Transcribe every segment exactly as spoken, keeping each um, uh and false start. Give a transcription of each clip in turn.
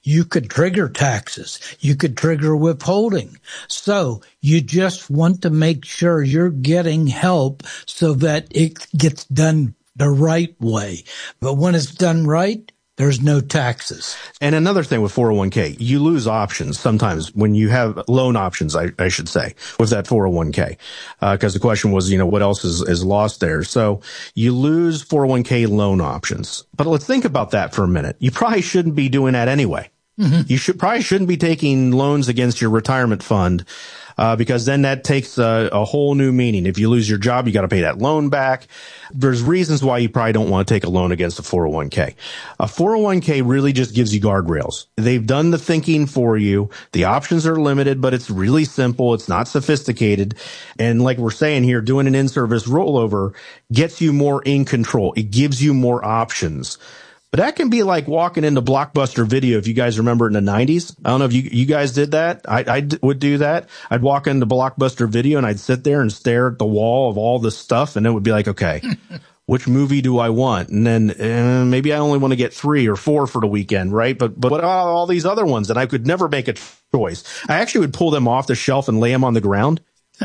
you could trigger taxes. You could trigger withholding. So you just want to make sure you're getting help so that it gets done the right way. But when it's done right, there's no taxes. And another thing with four oh one k, you lose options sometimes when you have loan options, I, I should say, with that four oh one k. Because uh, the question was, you know, what else is, is lost there? So you lose four oh one k loan options. But let's think about that for a minute. You probably shouldn't be doing that anyway. Mm-hmm. You should probably shouldn't be taking loans against your retirement fund. Uh, because then that takes a, a whole new meaning. If you lose your job, you got to pay that loan back. There's reasons why you probably don't want to take a loan against a four oh one k. A four oh one k really just gives you guardrails. They've done the thinking for you. The options are limited, but it's really simple. It's not sophisticated. And like we're saying here, doing an in-service rollover gets you more in control. It gives you more options. But that can be like walking into Blockbuster Video, if you guys remember in the nineties. I don't know if you, you guys did that. I, I d- would do that. I'd walk into Blockbuster Video and I'd sit there and stare at the wall of all this stuff. And it would be like, okay, which movie do I want? And then uh, maybe I only want to get three or four for the weekend, right? But, but what about all these other ones? And I could never make a choice. I actually would pull them off the shelf and lay them on the ground.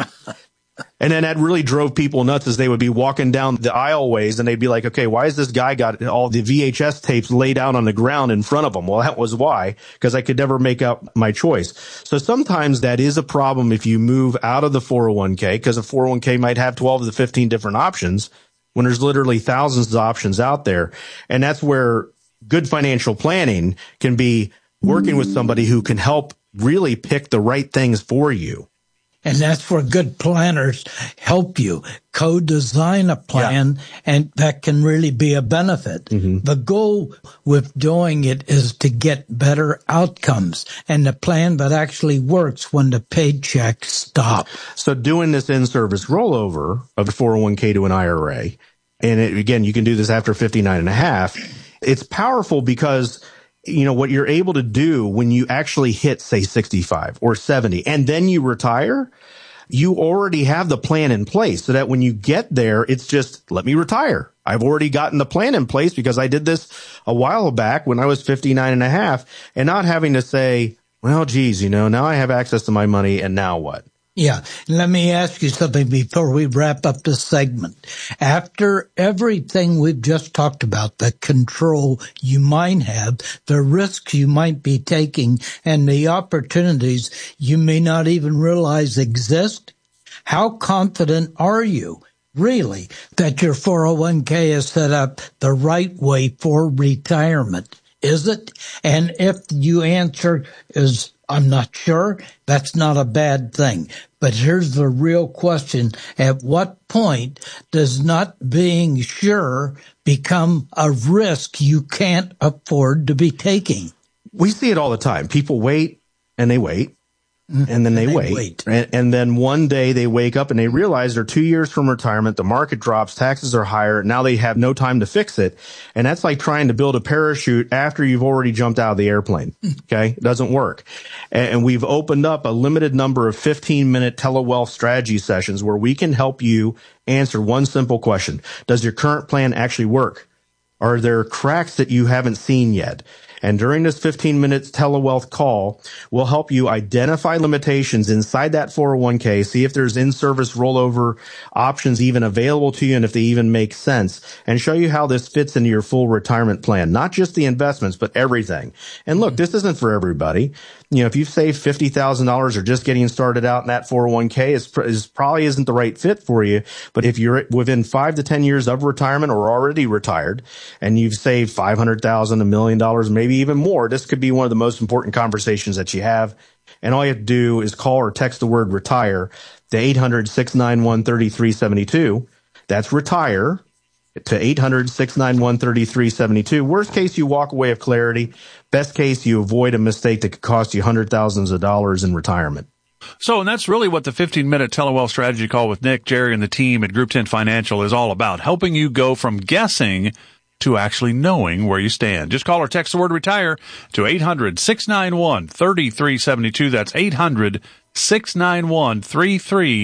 And then that really drove people nuts as they would be walking down the aisleways and they'd be like, okay, why has this guy got all the V H S tapes laid out on the ground in front of him? Well, that was why, because I could never make up my choice. So sometimes that is a problem if you move out of the four oh one k, because a four oh one k might have twelve to fifteen different options when there's literally thousands of options out there. And that's where good financial planning can be working with somebody who can help really pick the right things for you. And that's where good planners help you co-design a plan, yeah. And that can really be a benefit. Mm-hmm. The goal with doing it is to get better outcomes and the plan that actually works when the paychecks stop. So doing this in-service rollover of a four oh one k to an I R A, and it, again, you can do this after fifty-nine and a half, it's powerful because you know, what you're able to do when you actually hit, say, sixty-five or seventy, and then you retire, you already have the plan in place so that when you get there, it's just, let me retire. I've already gotten the plan in place because I did this a while back when I was fifty-nine and a half, and not having to say, well, geez, you know, now I have access to my money and now what? Yeah. Let me ask you something before we wrap up this segment. After everything we've just talked about, the control you might have, the risks you might be taking, and the opportunities you may not even realize exist, how confident are you, really, that your four oh one k is set up the right way for retirement? Is it? And if you answer is, I'm not sure, that's not a bad thing. But here's the real question. At what point does not being sure become a risk you can't afford to be taking? We see it all the time. People wait and they wait. And then and they, they wait. wait. And, and then one day they wake up and they realize they're two years from retirement. The market drops. Taxes are higher. Now they have no time to fix it. And that's like trying to build a parachute after you've already jumped out of the airplane. Okay. It doesn't work. And, and we've opened up a limited number of fifteen minute telewealth strategy sessions where we can help you answer one simple question. Does your current plan actually work? Are there cracks that you haven't seen yet? And during this fifteen minutes telewealth call, we'll help you identify limitations inside that four oh one k, see if there's in-service rollover options even available to you and if they even make sense, and show you how this fits into your full retirement plan. Not just the investments, but everything. And look, this isn't for everybody. You know, if you've saved fifty thousand dollars or just getting started out in that four oh one k, is is probably isn't the right fit for you. But if you're within five to ten years of retirement or already retired and you've saved five hundred thousand dollars, a million dollars, maybe even more, this could be one of the most important conversations that you have. And all you have to do is call or text the word retire to eight hundred, six nine one, three three seven two. That's retire to eight hundred, six nine one, three three seven two. Worst case, you walk away with clarity. Best case, you avoid a mistake that could cost you hundred thousands of dollars in retirement. So, and that's really what the fifteen minute telewealth strategy call with Nick, Jerry, and the team at Group ten Financial is all about, helping you go from guessing to actually knowing where you stand. Just call or text the word retire to eight hundred, six nine one, three three seven two. That's eight hundred, six nine one, three three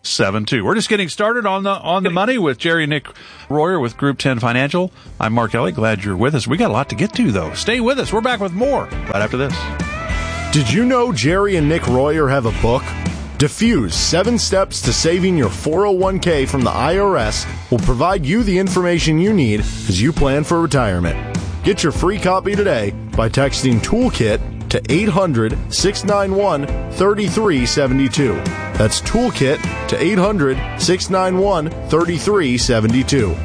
seven two. We're just getting started on the on the money with Jerry and Nick Royer with Group ten Financial. I'm Mark Elliott. Glad you're with us. We got a lot to get to, though. Stay with us. We're back with more right after this. Did you know Jerry and Nick Royer have a book? Diffuse, Seven Steps to Saving Your four oh one k from the I R S will provide you the information you need as you plan for retirement. Get your free copy today by texting Toolkit to eight hundred, six nine one, three three seven two. That's Toolkit to eight hundred, six nine one, three three seven two.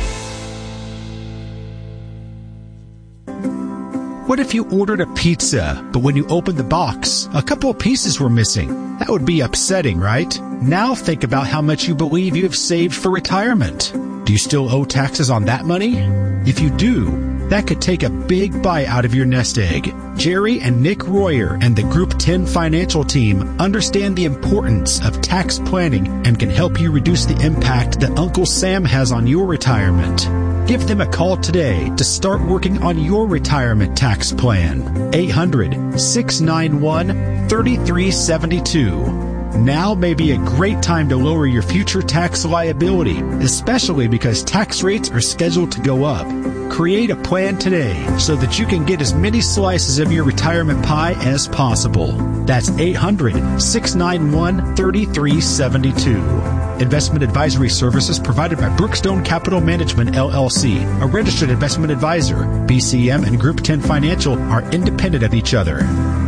What if you ordered a pizza, but when you opened the box, a couple of pieces were missing? That would be upsetting, right? Now think about how much you believe you have saved for retirement. Do you still owe taxes on that money? If you do, that could take a big bite out of your nest egg. Jerry and Nick Royer and the Group ten Financial team understand the importance of tax planning and can help you reduce the impact that Uncle Sam has on your retirement. Give them a call today to start working on your retirement tax plan. eight hundred, six nine one, three three seven two. Now may be a great time to lower your future tax liability, especially because tax rates are scheduled to go up. Create a plan today so that you can get as many slices of your retirement pie as possible. That's eight hundred, six nine one, three three seven two. Investment advisory services provided by Brookstone Capital Management, L L C, a registered investment advisor. B C M and Group ten Financial are independent of each other.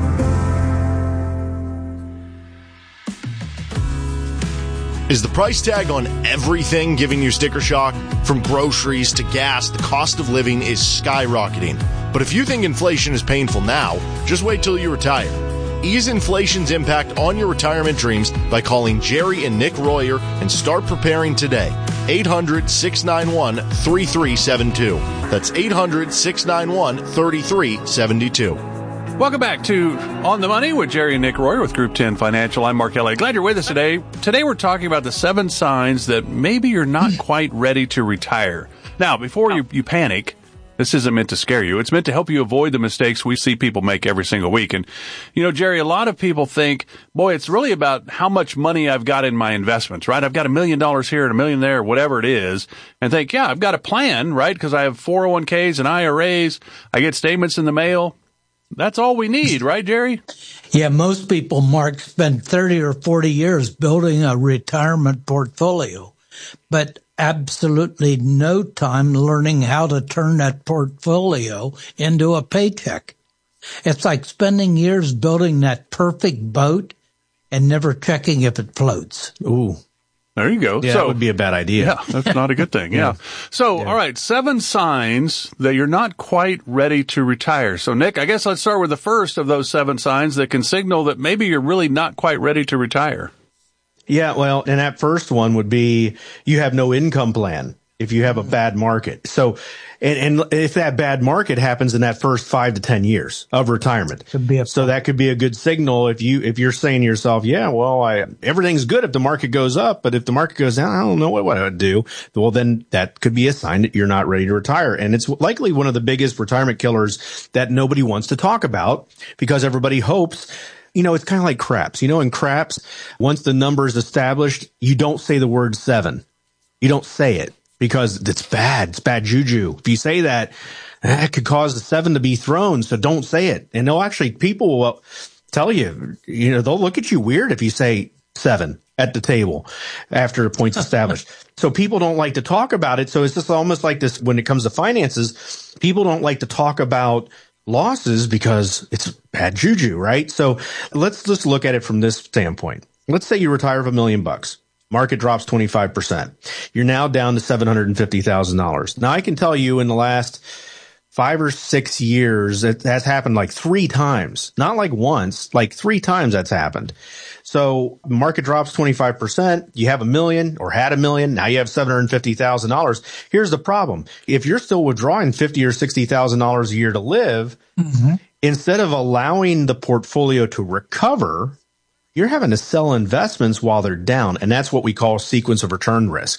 Is the price tag on everything giving you sticker shock? From groceries to gas, the cost of living is skyrocketing. But if you think inflation is painful now, just wait till you retire. Ease inflation's impact on your retirement dreams by calling Jerry and Nick Royer and start preparing today. eight hundred, six nine one, three three seven two. That's eight hundred, six nine one, three three seven two. Welcome back to On the Money with Jerry and Nick Royer with Group ten Financial. I'm Mark Elliott. Glad you're with us today. Today we're talking about the seven signs that maybe you're not quite ready to retire. Now, before you, you panic, this isn't meant to scare you. It's meant to help you avoid the mistakes we see people make every single week. And, you know, Jerry, a lot of people think, boy, it's really about how much money I've got in my investments, right? I've got a million dollars here and a million there, whatever it is, and think, yeah, I've got a plan, right? Because I have four oh one k's and I R As. I get statements in the mail. That's all we need, right, Jerry? Yeah, most people, Mark, spend thirty or forty years building a retirement portfolio, but absolutely no time learning how to turn that portfolio into a paycheck. It's like spending years building that perfect boat and never checking if it floats. Ooh. There you go. Yeah, so, that would be a bad idea. Yeah, that's not a good thing. Yeah. yeah. So, yeah. All right, seven signs that you're not quite ready to retire. So, Nick, I guess let's start with the first of those seven signs that can signal that maybe you're really not quite ready to retire. Yeah, well, and that first one would be you have no income plan if you have a bad market. So, and, and if that bad market happens in that first five to ten years of retirement, could be a so that could be a good signal if you if you're saying to yourself, yeah, well, I everything's good if the market goes up, but if the market goes down, I don't know what, what I would do. Well, then that could be a sign that you're not ready to retire, and it's likely one of the biggest retirement killers that nobody wants to talk about because everybody hopes. You know, it's kind of like craps. You know, in craps, once the number is established, you don't say the word seven. You don't say it because it's bad. It's bad juju. If you say that, that could cause the seven to be thrown. So don't say it. And they'll actually, people will tell you, you know, they'll look at you weird if you say seven at the table after a point's established. So people don't like to talk about it. So it's just almost like this when it comes to finances. People don't like to talk about losses because it's bad juju, right? So let's just look at it from this standpoint. Let's say you retire with a million bucks. Market drops twenty-five percent. You're now down to seven hundred fifty thousand dollars. Now I can tell you in the last five or six years, it has happened like three times, not like once, like three times that's happened. So market drops twenty-five percent. You have a million or had a million. Now you have seven hundred fifty thousand dollars. Here's the problem. If you're still withdrawing fifty thousand dollars or sixty thousand dollars a year to live, mm-hmm. instead of allowing the portfolio to recover, you're having to sell investments while they're down. And that's what we call sequence of return risk.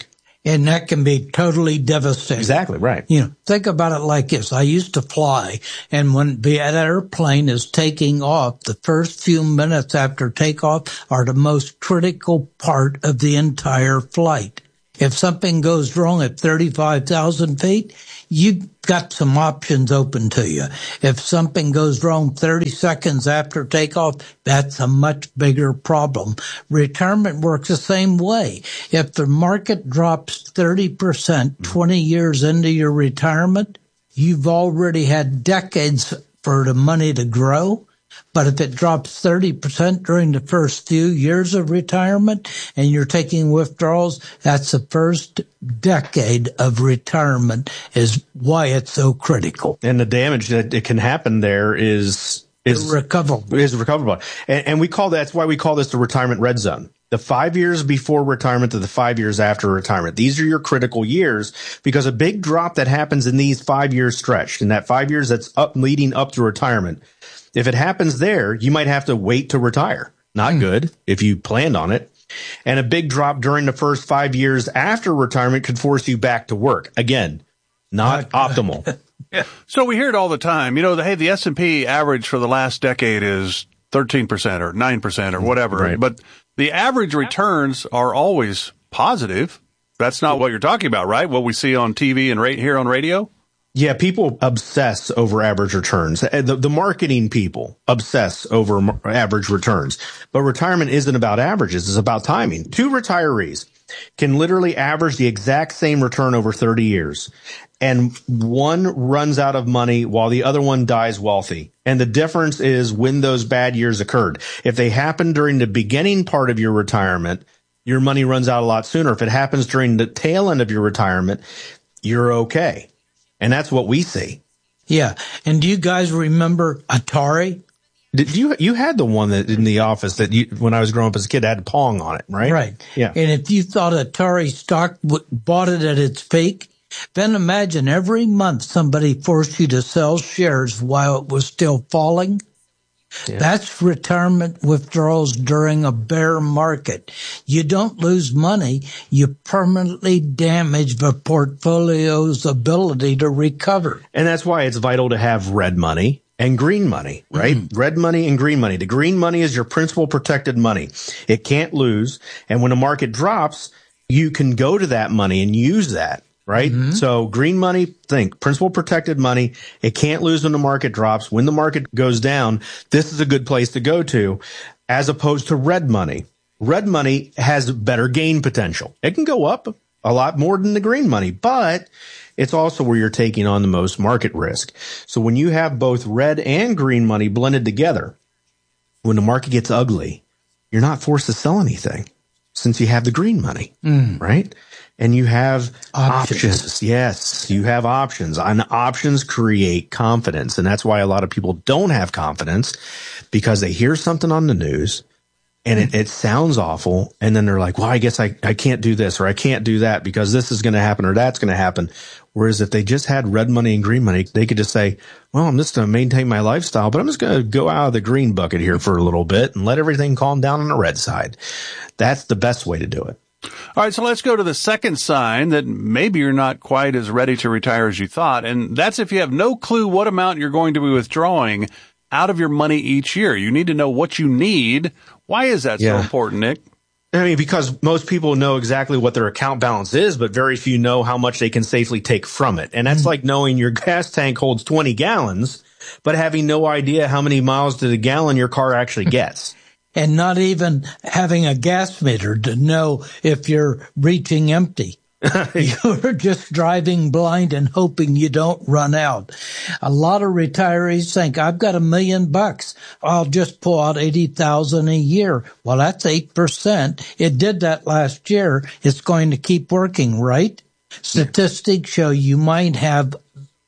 And that can be totally devastating. Exactly, right. You know, think about it like this. I used to fly, and when the airplane is taking off, the first few minutes after takeoff are the most critical part of the entire flight. If something goes wrong at thirty-five thousand feet, you've got some options open to you. If something goes wrong thirty seconds after takeoff, that's a much bigger problem. Retirement works the same way. If the market drops thirty percent twenty years into your retirement, you've already had decades for the money to grow. But if it drops thirty percent during the first few years of retirement and you're taking withdrawals, that's the first decade of retirement is why it's so critical. And the damage that it can happen there is is recoverable. Is recoverable. And, and we call that, that's why we call this the retirement red zone. The five years before retirement to the five years after retirement. These are your critical years because a big drop that happens in these five years stretched, in that five years that's up leading up to retirement, if it happens there, you might have to wait to retire. Not mm. good if you planned on it. And a big drop during the first five years after retirement could force you back to work. Again, not, not optimal. Yeah. So we hear it all the time. You know, the, hey, the S and P average for the last decade is thirteen percent or nine percent or whatever. Right. But the average returns are always positive. That's not what you're talking about, right? What we see on T V and right here on radio? Yeah, people obsess over average returns. The, the marketing people obsess over average returns. But retirement isn't about averages. It's about timing. Two retirees can literally average the exact same return over thirty years. And one runs out of money while the other one dies wealthy. And the difference is when those bad years occurred. If they happen during the beginning part of your retirement, your money runs out a lot sooner. If it happens during the tail end of your retirement, you're okay. And that's what we see. Yeah. And do you guys remember Atari? Did you you had the one that in the office that you, when I was growing up as a kid, had Pong on it, right? Right. Yeah. And if you thought Atari stock w- bought it at its peak, then imagine every month somebody forced you to sell shares while it was still falling. Yeah. That's retirement withdrawals during a bear market. You don't lose money. You permanently damage the portfolio's ability to recover. And that's why it's vital to have red money and green money, right? Mm-hmm. Red money and green money. The green money is your principal protected money. It can't lose. And when the market drops, you can go to that money and use that. Right? Mm-hmm. So green money, think principal protected money. It can't lose when the market drops. When the market goes down, this is a good place to go to, as opposed to red money. Red money has better gain potential. It can go up a lot more than the green money, but it's also where you're taking on the most market risk. So when you have both red and green money blended together, when the market gets ugly, you're not forced to sell anything since you have the green money, mm. right? And you have options. options. Yes, you have options. And options create confidence. And that's why a lot of people don't have confidence, because they hear something on the news and it, it sounds awful. And then they're like, well, I guess I, I can't do this or I can't do that because this is going to happen or that's going to happen. Whereas if they just had red money and green money, they could just say, well, I'm just going to maintain my lifestyle, but I'm just going to go out of the green bucket here for a little bit and let everything calm down on the red side. That's the best way to do it. All right, so let's go to the second sign that maybe you're not quite as ready to retire as you thought, and that's if you have no clue what amount you're going to be withdrawing out of your money each year. You need to know what you need. Why is that yeah. so important, Nick? I mean, because most people know exactly what their account balance is, but very few know how much they can safely take from it. And that's mm-hmm. like knowing your gas tank holds twenty gallons, but having no idea how many miles to the gallon your car actually gets. And not even having a gas meter to know if you're reaching empty. You're just driving blind and hoping you don't run out. A lot of retirees think, I've got a million bucks. I'll just pull out eighty thousand a year. Well, that's eight percent. It did that last year. It's going to keep working, right? Statistics show you might have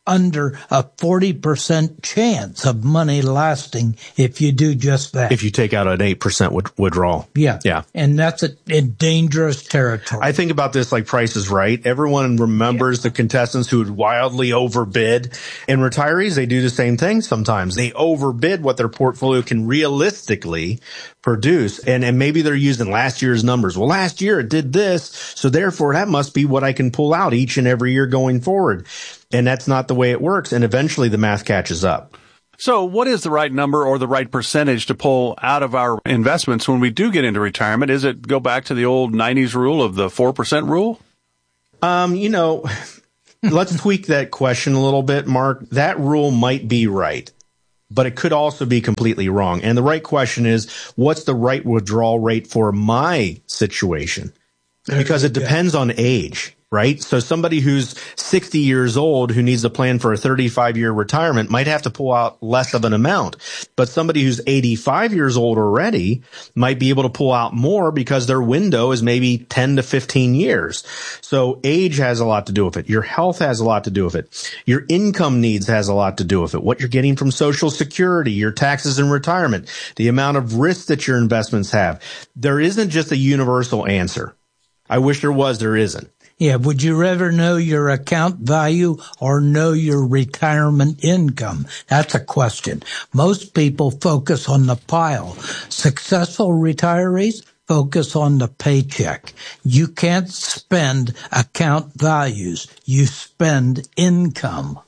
under a forty percent chance of money lasting if you do just that. If you take out an eight percent withdrawal. Yeah. Yeah. And that's a, in dangerous territory. I think about this like Price is Right. Everyone remembers yeah. the contestants who would wildly overbid. And retirees, they do the same thing sometimes. They overbid what their portfolio can realistically produce. And, and maybe they're using last year's numbers. Well, last year it did this, so therefore that must be what I can pull out each and every year going forward. And that's not the way it works. And eventually the math catches up. So what is the right number or the right percentage to pull out of our investments when we do get into retirement? Is it go back to the old nineties rule of the four percent rule? Um, you know, let's tweak that question a little bit, Mark. That rule might be right, but it could also be completely wrong. And the right question is, what's the right withdrawal rate for my situation? Because it depends on age. Right? So somebody who's sixty years old who needs a plan for a thirty-five year retirement might have to pull out less of an amount. But somebody who's eighty-five years old already might be able to pull out more because their window is maybe ten to fifteen years. So age has a lot to do with it. Your health has a lot to do with it. Your income needs has a lot to do with it. What you're getting from Social Security, your taxes in retirement, the amount of risk that your investments have. There isn't just a universal answer. I wish there was, there isn't. Yeah, would you rather know your account value or know your retirement income? That's a question. Most people focus on the pile. Successful retirees focus on the paycheck. You can't spend account values. You spend income.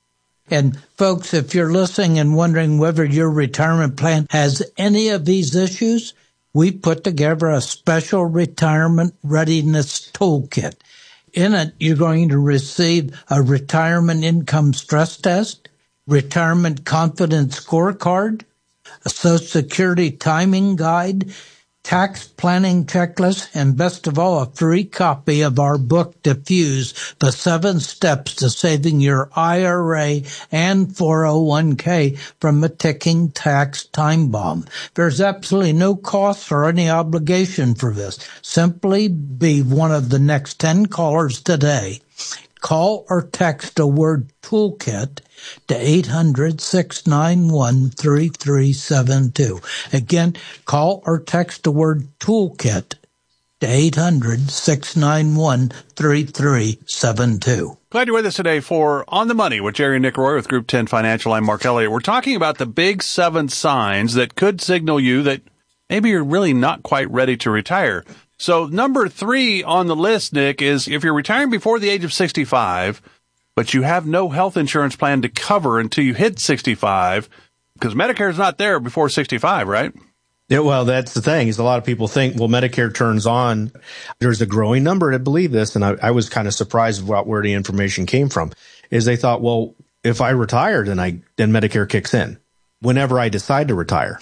And folks, if you're listening and wondering whether your retirement plan has any of these issues, we put together a special retirement readiness toolkit. In it, you're going to receive a retirement income stress test, retirement confidence scorecard, a Social Security timing guide, tax planning checklist, and best of all, a free copy of our book, Diffuse, The Seven Steps to Saving Your I R A and four oh one k from a Ticking Tax Time Bomb. There's absolutely no cost or any obligation for this. Simply be one of the next ten callers today. Call or text the word toolkit to eight hundred, six nine one, three three seven two. Again, call or text the word toolkit to eight hundred, six nine one, three three seven two. Glad you're with us today for On the Money with Jerry and Nick Roy with Group ten Financial. I'm Mark Elliott. We're talking about the big seven signs that could signal you that maybe you're really not quite ready to retire. So number three on the list, Nick, is if you're retiring before the age of sixty-five, but you have no health insurance plan to cover until you hit sixty-five, because Medicare is not there before sixty-five, right? Yeah, well, that's the thing is a lot of people think, well, Medicare turns on. There's a growing number that believe this, and I, I was kind of surprised about where the information came from, is they thought, well, if I retire, then I then Medicare kicks in whenever I decide to retire.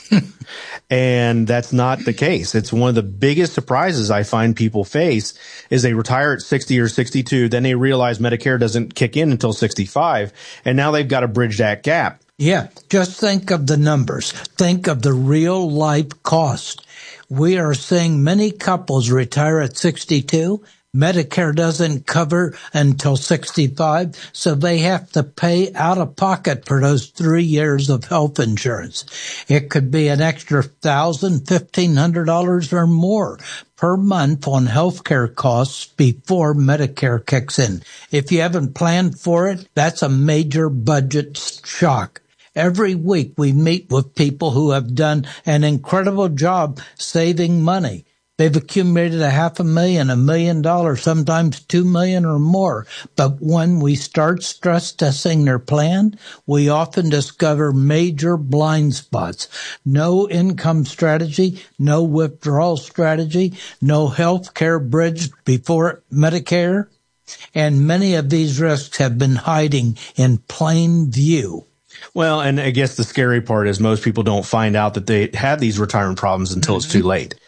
And that's not the case. It's one of the biggest surprises I find people face is they retire at sixty or sixty-two, then they realize Medicare doesn't kick in until sixty-five, and now they've got to bridge that gap. Yeah, just think of the numbers. Think of the real life cost. We are seeing many couples retire at sixty-two. Medicare doesn't cover until sixty-five, so they have to pay out of pocket for those three years of health insurance. It could be an extra one thousand dollars, fifteen hundred dollars or more per month on healthcare costs before Medicare kicks in. If you haven't planned for it, that's a major budget shock. Every week we meet with people who have done an incredible job saving money. They've accumulated a half a million, a million dollars, sometimes two million or more. But when we start stress testing their plan, we often discover major blind spots. No income strategy, no withdrawal strategy, no health care bridge before Medicare. And many of these risks have been hiding in plain view. Well, and I guess the scary part is most people don't find out that they have these retirement problems until mm-hmm. it's too late.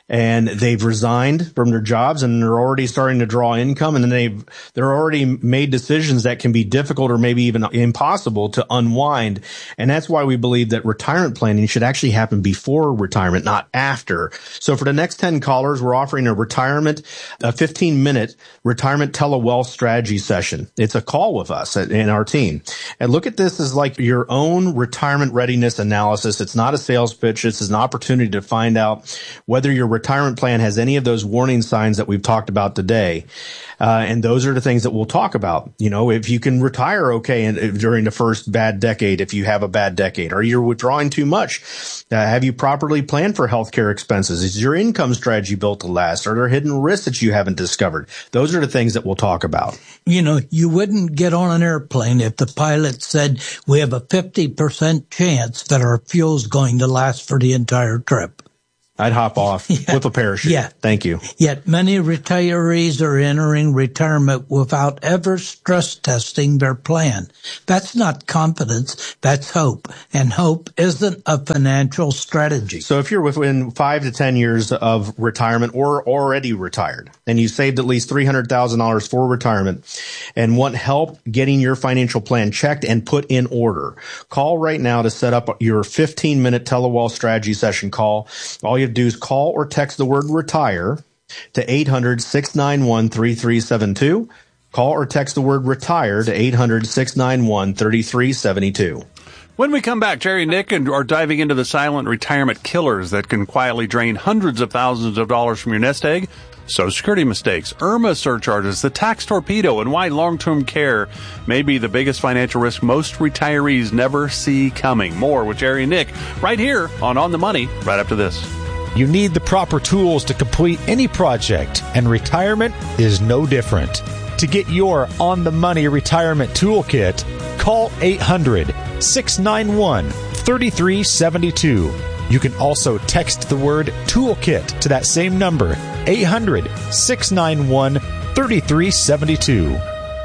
and they've resigned from their jobs and they're already starting to draw income, and then they've, they're already made decisions that can be difficult or maybe even impossible to unwind. And that's why we believe that retirement planning should actually happen before retirement, not after. So for the next ten callers, we're offering a retirement, a fifteen minute retirement telewealth strategy session. It's a call with us and our team. And look at this as like your own retirement readiness analysis. It's not a sales pitch. It's an opportunity to find out whether your retirement plan has any of those warning signs that we've talked about today. Uh, and those are the things that we'll talk about. You know, if you can retire okay in, during the first bad decade, if you have a bad decade, or you're withdrawing too much, uh, have you properly planned for healthcare expenses? Is your income strategy built to last? Are there hidden risks that you haven't discovered? Those are the things that we'll talk about. You know, you wouldn't get on an airplane if the pilot said we have a fifty percent chance that our fuel's going to last for the entire trip. I'd hop off yeah. with a parachute. Yeah. Thank you. Yet many retirees are entering retirement without ever stress testing their plan. That's not confidence. That's hope. And hope isn't a financial strategy. So if you're within five to ten years of retirement or already retired and you saved at least three hundred thousand dollars for retirement and want help getting your financial plan checked and put in order, call right now to set up your fifteen minute telewealth strategy session call. All you have to do is call or text the word retire to eight hundred, six nine one, three three seven two. Call or text the word retire to eight hundred, six nine one, three three seven two. When we come back, Jerry and Nick are diving into the silent retirement killers that can quietly drain hundreds of thousands of dollars from your nest egg. Social Security mistakes, IRMA surcharges, the tax torpedo, and why long-term care may be the biggest financial risk most retirees never see coming. More with Jerry and Nick right here on On the Money, right after this. You need the proper tools to complete any project, and retirement is no different. To get your On the Money retirement toolkit, call eight hundred, six nine one, three three seven two. You can also text the word toolkit to that same number, eight hundred, six nine one, three three seven two.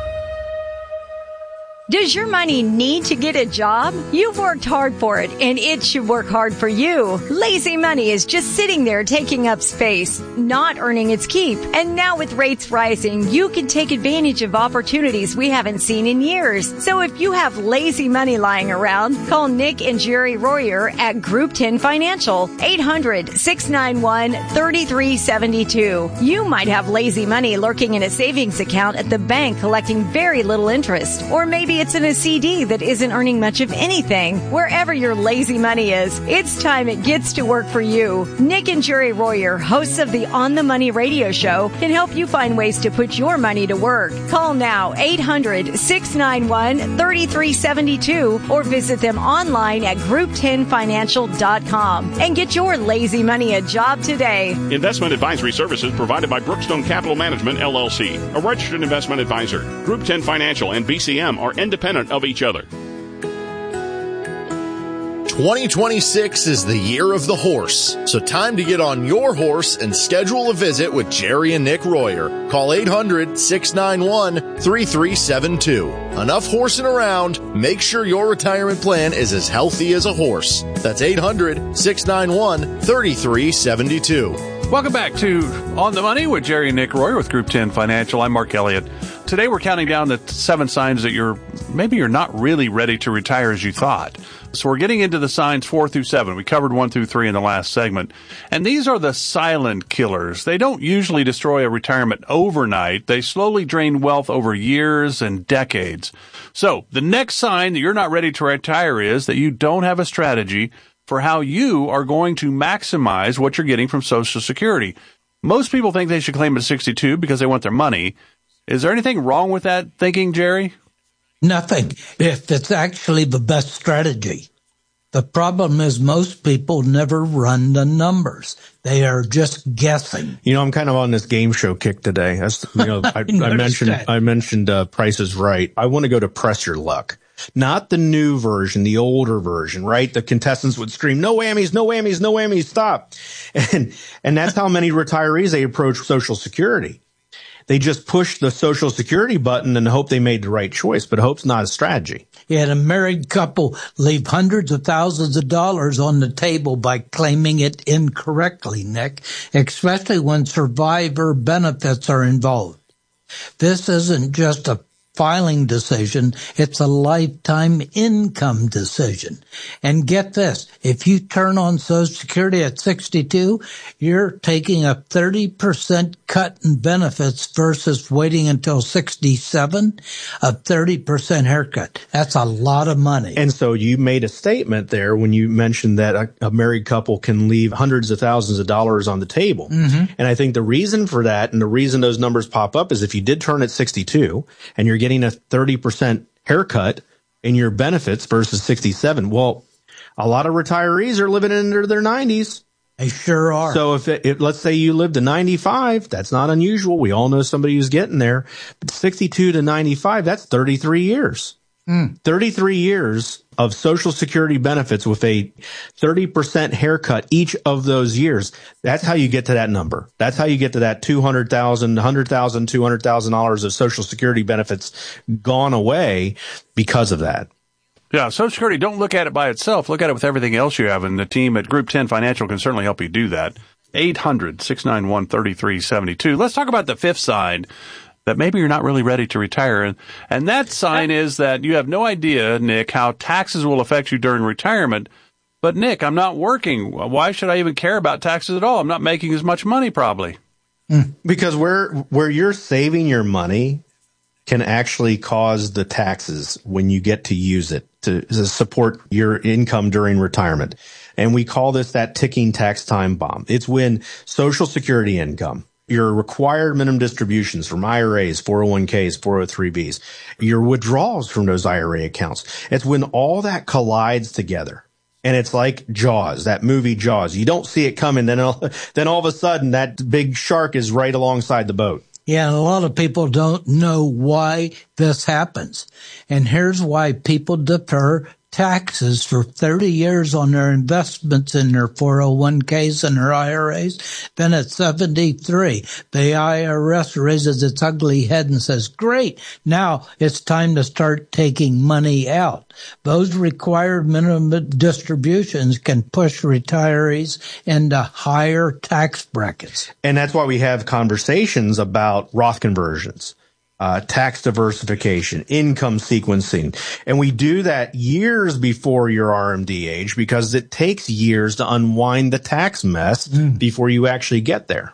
Does your money need to get a job? You've worked hard for it, and it should work hard for you. Lazy money is just sitting there taking up space, not earning its keep. And now with rates rising, you can take advantage of opportunities we haven't seen in years. So if you have lazy money lying around, call Nick and Jerry Royer at Group ten Financial, eight hundred, six nine one, three three seven two. You might have lazy money lurking in a savings account at the bank collecting very little interest, or maybe it's in a C D that isn't earning much of anything. Wherever your lazy money is, it's time it gets to work for you. Nick and Jerry Royer, hosts of the On the Money radio show, can help you find ways to put your money to work. Call now, eight hundred, six nine one, three three seven two, or visit them online at group ten financial dot com and get your lazy money a job today. Investment advisory services provided by Brookstone Capital Management, L L C, a registered investment advisor. Group ten Financial and B C M are independent of each other. twenty twenty-six is the year of the horse, so time to get on your horse and schedule a visit with Jerry and Nick Royer. Call eight hundred, six nine one, three three seven two. Enough horsing around. Make sure your retirement plan is as healthy as a horse. That's eight hundred, six nine one, three three seven two. Welcome back to On the Money with Jerry and Nick Royer with Group ten Financial. I'm Mark Elliott. Today we're counting down the seven signs that you're maybe you're not really ready to retire as you thought. So we're getting into the signs four through seven. We covered one through three in the last segment. And these are the silent killers. They don't usually destroy a retirement overnight. They slowly drain wealth over years and decades. So the next sign that you're not ready to retire is that you don't have a strategy for how you are going to maximize what you're getting from Social Security. Most people think they should claim at sixty-two because they want their money. Is there anything wrong with that thinking, Jerry? Nothing, if it's actually the best strategy. The problem is most people never run the numbers. They are just guessing. You know, I'm kind of on this game show kick today. As you know, I, I, I mentioned that. I mentioned uh, Price is Right. I want to go to Press Your Luck. Not the new version, the older version, right? The contestants would scream, no whammies, no whammies, no whammies, stop. And, and that's how many retirees, they approach Social Security. They just push the Social Security button and hope they made the right choice, but hope's not a strategy. Yet a married couple leave hundreds of thousands of dollars on the table by claiming it incorrectly, Nick, especially when survivor benefits are involved. This isn't just a filing decision, it's a lifetime income decision. And get this, if you turn on Social Security at sixty-two, you're taking a thirty percent cut in benefits versus waiting until sixty-seven, a thirty percent haircut. That's a lot of money. And so you made a statement there when you mentioned that a, a married couple can leave hundreds of thousands of dollars on the table. Mm-hmm. And I think the reason for that and the reason those numbers pop up is if you did turn at sixty-two and you're getting a thirty percent haircut in your benefits versus sixty-seven. Well, a lot of retirees are living into their nineties. They sure are. So if it, it, let's say you live to ninety-five, that's not unusual. We all know somebody who's getting there. But sixty-two to ninety-five, that's thirty-three years. Mm. thirty-three years of Social Security benefits with a thirty percent haircut each of those years. That's how you get to that number. That's how you get to that two hundred thousand dollars, one hundred thousand dollars, two hundred thousand dollars of Social Security benefits gone away because of that. Yeah, Social Security, don't look at it by itself. Look at it with everything else you have, and the team at Group ten Financial can certainly help you do that. eight hundred, six nine one, three three seven two. Let's talk about the fifth side, that maybe you're not really ready to retire. And, and that sign is that you have no idea, Nick, how taxes will affect you during retirement. But, Nick, I'm not working. Why should I even care about taxes at all? I'm not making as much money, probably. Because where where you're saving your money can actually cause the taxes when you get to use it to, to support your income during retirement. And we call this that ticking tax time bomb. It's when Social Security income, your required minimum distributions from I R As, four oh one k's, four oh three b's, your withdrawals from those I R A accounts. It's when all that collides together. And it's like Jaws, that movie Jaws. You don't see it coming, then all, then all of a sudden that big shark is right alongside the boat. Yeah, and a lot of people don't know why this happens. And here's why people defer taxes for thirty years on their investments in their four oh one k's and their I R As. Then at seventy-three, the I R S raises its ugly head and says, great, now it's time to start taking money out. Those required minimum distributions can push retirees into higher tax brackets. And that's why we have conversations about Roth conversions. Uh, tax diversification, income sequencing. And we do that years before your R M D age because it takes years to unwind the tax mess mm. before you actually get there.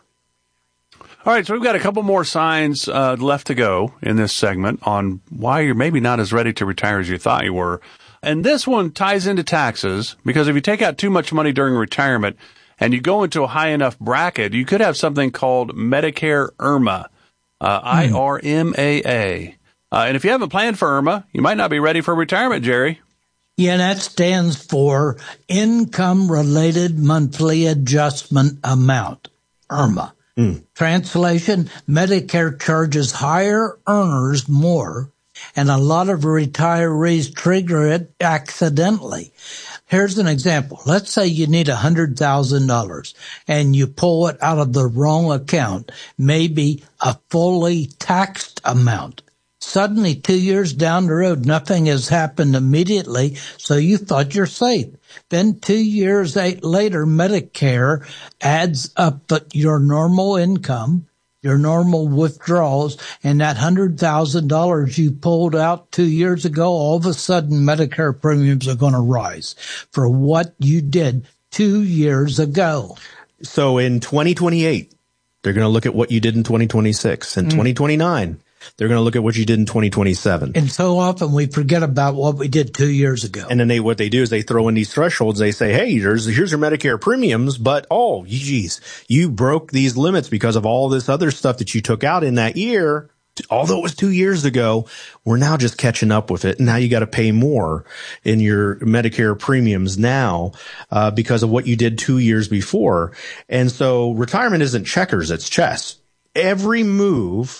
All right, so we've got a couple more signs uh, left to go in this segment on why you're maybe not as ready to retire as you thought you were. And this one ties into taxes because if you take out too much money during retirement and you go into a high enough bracket, you could have something called Medicare I R M A. Uh, I R M A A. Uh, and if you haven't planned for I R M A, you might not be ready for retirement, Jerry. Yeah, that stands for Income Related Monthly Adjustment Amount, I R M A. Mm. Translation, Medicare charges higher earners more, and a lot of retirees trigger it accidentally. Here's an example. Let's say you need one hundred thousand dollars and you pull it out of the wrong account, maybe a fully taxed amount. Suddenly, two years down the road, nothing has happened immediately, so you thought you're safe. Then two years later, Medicare adds up your normal income, your normal withdrawals, and that one hundred thousand dollars you pulled out two years ago, all of a sudden Medicare premiums are going to rise for what you did two years ago. So in twenty twenty-eight, they're going to look at what you did in twenty twenty-six. In mm. twenty twenty-nine, they're going to look at what you did in twenty twenty-seven. And so often we forget about what we did two years ago. And then they, what they do is they throw in these thresholds. They say, hey, here's, here's your Medicare premiums, but oh, geez, you broke these limits because of all this other stuff that you took out in that year. Although it was two years ago, we're now just catching up with it. And now you got to pay more in your Medicare premiums now, uh, because of what you did two years before. And so retirement isn't checkers, it's chess. Every move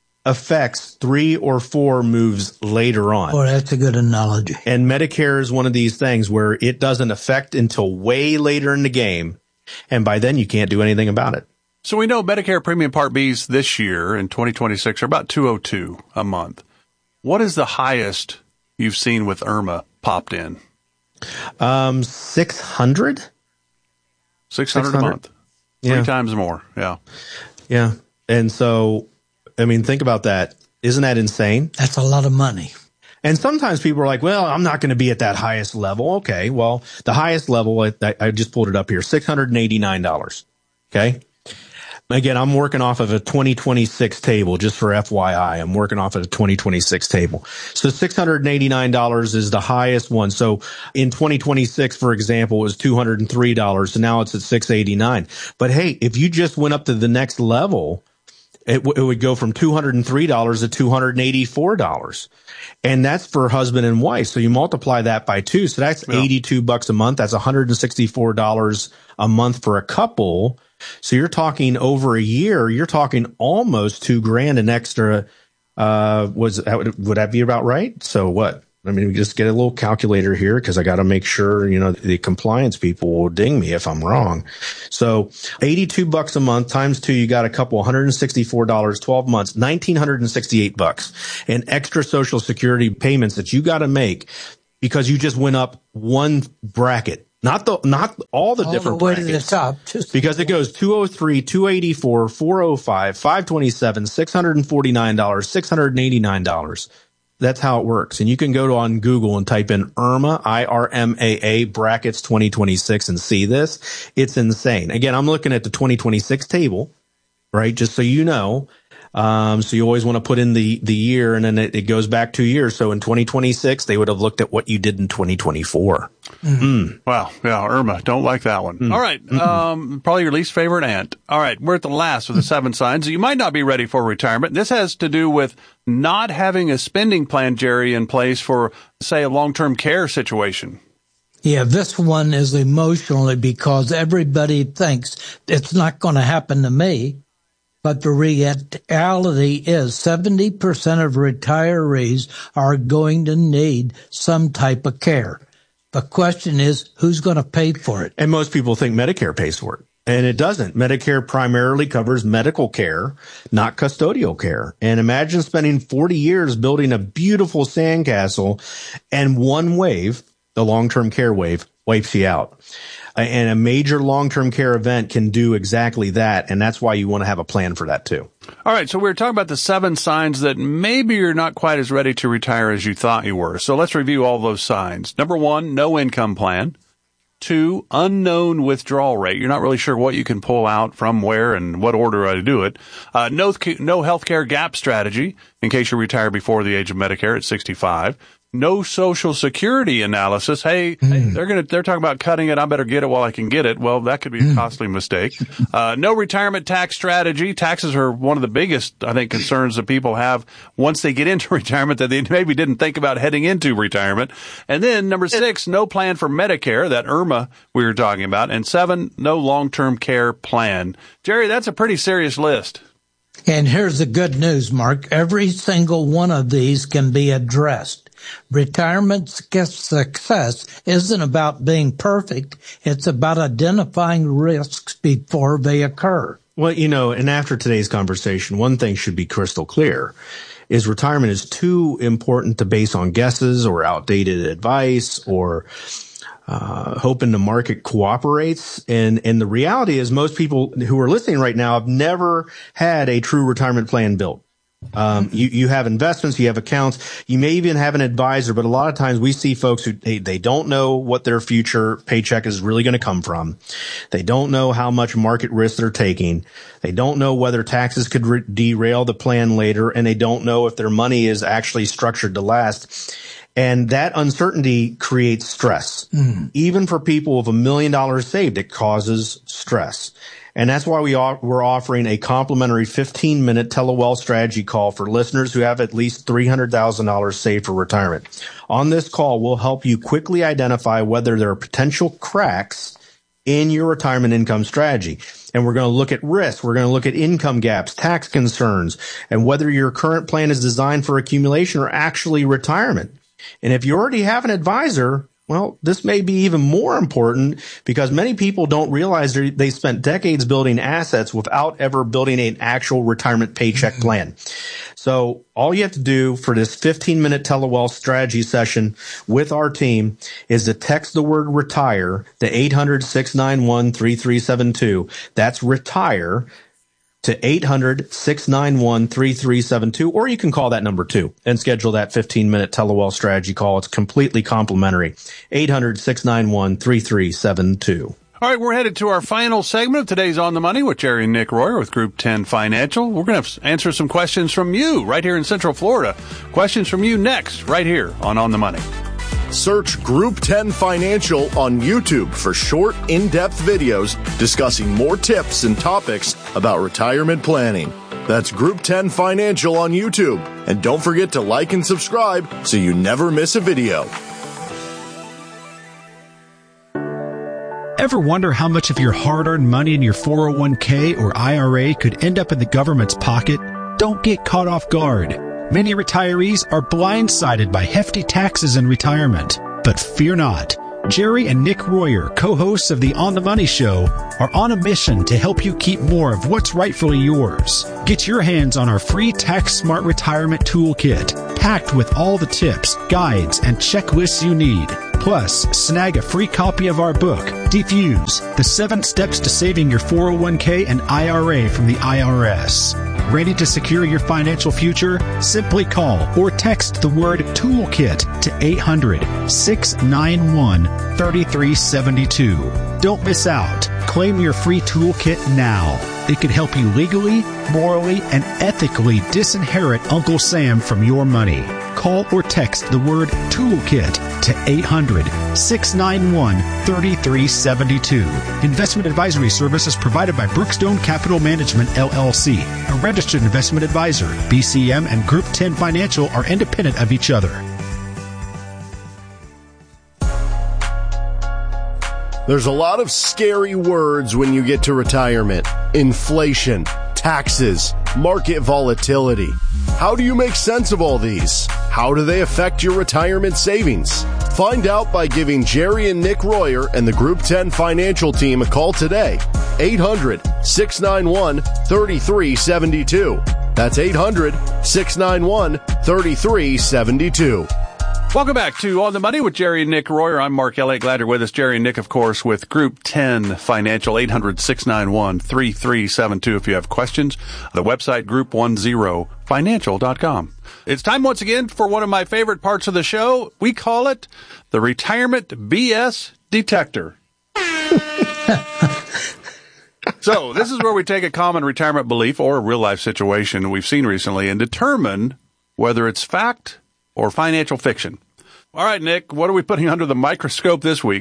affects three or four moves later on. Oh, that's a good analogy. And Medicare is one of these things where it doesn't affect until way later in the game. And by then you can't do anything about it. So we know Medicare Premium Part B's this year in twenty twenty-six are about two hundred two dollars a month. What is the highest you've seen with IRMA popped in? Um, six hundred? six hundred a month. Three Yeah. times more. Yeah. Yeah. And so, I mean, think about that. Isn't that insane? That's a lot of money. And sometimes people are like, well, I'm not going to be at that highest level. Okay. Well, the highest level, I, I just pulled it up here, six hundred eighty-nine dollars. Okay. Again, I'm working off of a twenty twenty-six table, just for F Y I. I'm working off of a twenty twenty-six table. So six hundred eighty-nine dollars is the highest one. So in twenty twenty-six, for example, it was two hundred three dollars. So now it's at six hundred eighty-nine dollars. But hey, if you just went up to the next level, it, w- it would go from two hundred three dollars to two hundred eighty-four dollars. And that's for husband and wife. So you multiply that by two. So that's yeah. eighty-two bucks a month. That's one hundred sixty-four dollars a month for a couple. So you're talking over a year, you're talking almost two grand an extra. Uh, was that, would that be about right? So what? I mean, we just get a little calculator here because I got to make sure, you know, the compliance people will ding me if I'm wrong. So eighty-two bucks a month times two, you got a couple one hundred sixty-four dollars, twelve months, one thousand nine hundred sixty-eight bucks and extra Social Security payments that you got to make because you just went up one bracket. Not the, not all the all different the way brackets, to the top, just because it goes two oh three, two eighty-four, four oh five, five twenty-seven, six hundred forty-nine dollars, six hundred eighty-nine dollars. That's how it works. And you can go on Google and type in IRMA, I R M A A brackets twenty twenty-six and see this. It's insane. Again, I'm looking at the twenty twenty-six table, right? Just so you know. Um, so you always want to put in the, the year and then it, it goes back two years. So in twenty twenty-six, they would have looked at what you did in twenty twenty-four. Mm. Mm. Wow. Yeah. IRMA. Don't like that one. Mm. All right. Mm-mm. Um, probably your least favorite ant. All right. We're at the last of the seven signs. You might not be ready for retirement. This has to do with not having a spending plan, Jerry, in place for, say, a long-term care situation. Yeah, this one is emotionally because everybody thinks it's not going to happen to me. But the reality is seventy percent of retirees are going to need some type of care. The question is, who's going to pay for it? And most people think Medicare pays for it. And it doesn't. Medicare primarily covers medical care, not custodial care. And imagine spending forty years building a beautiful sandcastle and one wave, the long-term care wave, wipes you out. And a major long-term care event can do exactly that. And that's why you want to have a plan for that too. All right. So we were talking about the seven signs that maybe you're not quite as ready to retire as you thought you were. So let's review all those signs. Number one, no income plan. Two, unknown withdrawal rate. You're not really sure what you can pull out from where and what order to do it. Uh, no, no healthcare gap strategy in case you retire before the age of Medicare at sixty-five. No Social Security analysis. Hey, mm. hey they're going to, they're talking about cutting it. I better get it while I can get it. Well, that could be a costly mistake. Uh, no retirement tax strategy. Taxes are one of the biggest, I think, concerns that people have once they get into retirement that they maybe didn't think about heading into retirement. And then number six, no plan for Medicare, that IRMA we were talking about. And seven, no long-term care plan. Jerry, that's a pretty serious list. And here's the good news, Mark. Every single one of these can be addressed. Retirement success isn't about being perfect. It's about identifying risks before they occur. Well, you know, and after today's conversation, one thing should be crystal clear is retirement is too important to base on guesses or outdated advice or uh hoping the market cooperates. And and the reality is most people who are listening right now have never had a true retirement plan built. Um, you, you have investments, you have accounts, you may even have an advisor, but a lot of times we see folks who, they, they don't know what their future paycheck is really going to come from. They don't know how much market risk they're taking. They don't know whether taxes could re- derail the plan later, and they don't know if their money is actually structured to last. And that uncertainty creates stress. Mm. Even for people with a million dollars saved, it causes stress. And that's why we are, we're offering a complimentary fifteen minute TeleWealth strategy call for listeners who have at least three hundred thousand dollars saved for retirement. On this call, we'll help you quickly identify whether there are potential cracks in your retirement income strategy. And we're going to look at risk. We're going to look at income gaps, tax concerns, and whether your current plan is designed for accumulation or actually retirement. And if you already have an advisor, Well, this may be even more important because many people don't realize they spent decades building assets without ever building an actual retirement paycheck plan. So all you have to do for this fifteen minute TeleWealth strategy session with our team is to text the word retire to eight hundred, six nine one, three three seven two. That's retire to eight hundred, six nine one, three three seven two, or you can call that number too and schedule that fifteen minute TeleWealth strategy call. It's completely complimentary. eight hundred, six nine one, three three seven two. All right, we're headed to our final segment of today's On the Money with Jerry and Nick Royer with Group ten Financial. We're going to answer some questions from you right here in Central Florida. Questions from you next, right here on On the Money. Search Group ten Financial on YouTube for short, in-depth videos discussing more tips and topics about retirement planning. That's Group ten Financial on YouTube. And don't forget to like and subscribe so you never miss a video. Ever wonder how much of your hard-earned money in your four oh one k or I R A could end up in the government's pocket? Don't get caught off guard. Many retirees are blindsided by hefty taxes in retirement. But fear not. Jerry and Nick Royer, co-hosts of the On the Money Show, are on a mission to help you keep more of what's rightfully yours. Get your hands on our free Tax Smart Retirement Toolkit, packed with all the tips, guides, and checklists you need. Plus, snag a free copy of our book, Defuse, the seven steps to saving your four oh one k and I R A from the I R S. Ready to secure your financial future? Simply call or text the word toolkit to eight hundred, six nine one, three three seven two. Don't miss out. Claim your free toolkit now. It can help you legally, morally, and ethically disinherit Uncle Sam from your money. Call or text the word toolkit to eight hundred, six nine one, three three seven two. Investment advisory services provided by Brookstone Capital Management, L L C, a registered investment advisor. B C M and Group ten Financial are independent of each other. There's a lot of scary words when you get to retirement. Inflation, taxes, market volatility. How do you make sense of all these? How do they affect your retirement savings? Find out by giving Jerry and Nick Royer and the Group ten Financial team a call today. eight hundred, six nine one, three three seven two. That's eight hundred, six nine one, three three seven two. Welcome back to On the Money with Jerry and Nick Royer. I'm Mark Elliott. Glad you're with us. Jerry and Nick, of course, with Group ten Financial, eight hundred, six nine one, three three seven two if you have questions. The website, group ten financial dot com. It's time once again for one of my favorite parts of the show. We call it the Retirement B S Detector. So this is where we take a common retirement belief or a real-life situation we've seen recently and determine whether it's fact or financial fiction. All right, Nick, what are we putting under the microscope this week?